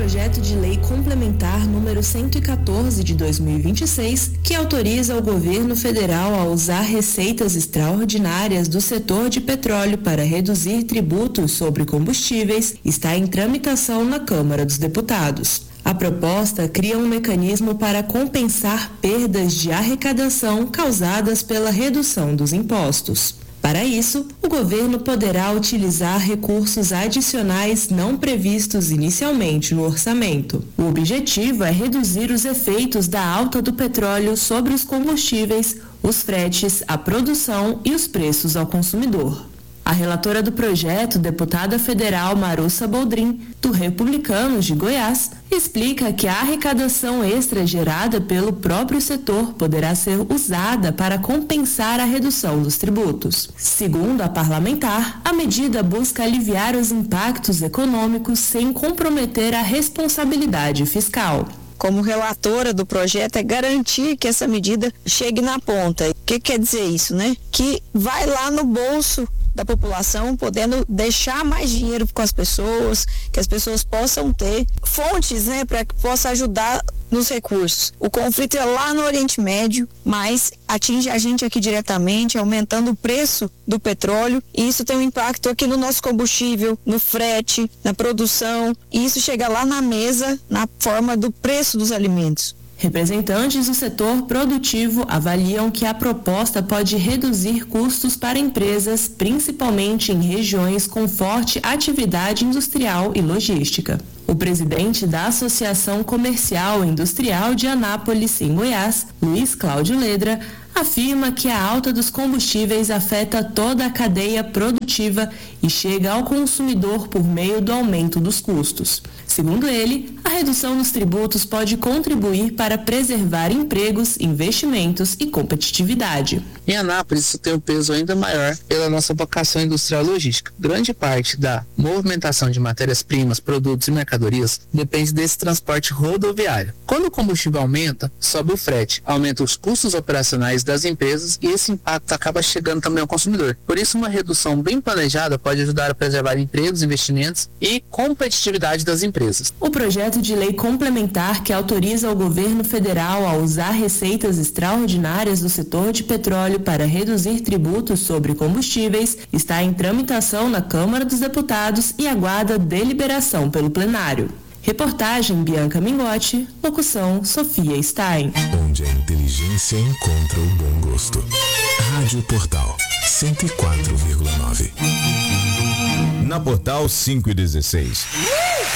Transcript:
projeto de lei complementar número 114 de 2026, que autoriza o governo federal a usar receitas extraordinárias do setor de petróleo para reduzir tributos sobre combustíveis, está em tramitação na Câmara dos Deputados. A proposta cria um mecanismo para compensar perdas de arrecadação causadas pela redução dos impostos. Para isso, o governo poderá utilizar recursos adicionais não previstos inicialmente no orçamento. O objetivo é reduzir os efeitos da alta do petróleo sobre os combustíveis, os fretes, a produção e os preços ao consumidor. A relatora do projeto, deputada federal Marussa Boldrin, do Republicanos de Goiás, explica que a arrecadação extra gerada pelo próprio setor poderá ser usada para compensar a redução dos tributos. Segundo a parlamentar, a medida busca aliviar os impactos econômicos sem comprometer a responsabilidade fiscal. Como relatora do projeto, é garantir que essa medida chegue na ponta. O que quer dizer isso, né? Que vai lá no bolso da população, podendo deixar mais dinheiro com as pessoas, que as pessoas possam ter fontes, né, para que possa ajudar nos recursos. O conflito é lá no Oriente Médio, mas atinge a gente aqui diretamente, aumentando o preço do petróleo, e isso tem um impacto aqui no nosso combustível, no frete, na produção, e isso chega lá na mesa, na forma do preço dos alimentos. Representantes do setor produtivo avaliam que a proposta pode reduzir custos para empresas, principalmente em regiões com forte atividade industrial e logística. O presidente da Associação Comercial e Industrial de Anápolis, em Goiás, Luiz Cláudio Ledra, afirma que a alta dos combustíveis afeta toda a cadeia produtiva e chega ao consumidor por meio do aumento dos custos. Segundo ele, a redução dos tributos pode contribuir para preservar empregos, investimentos e competitividade. Em Anápolis, isso tem um peso ainda maior pela nossa vocação industrial e logística. Grande parte da movimentação de matérias-primas, produtos e mercadorias depende desse transporte rodoviário. Quando o combustível aumenta, sobe o frete, aumenta os custos operacionais das empresas e esse impacto acaba chegando também ao consumidor. Por isso, uma redução bem planejada pode ajudar a preservar empregos, investimentos e competitividade das empresas. O projeto de lei complementar que autoriza o governo federal a usar receitas extraordinárias do setor de petróleo para reduzir tributos sobre combustíveis está em tramitação na Câmara dos Deputados e aguarda deliberação pelo plenário. Reportagem Bianca Mingotti, locução Sofia Stein. Onde a inteligência encontra o bom gosto. Rádio Portal 104,9. Na Portal 5 e 16.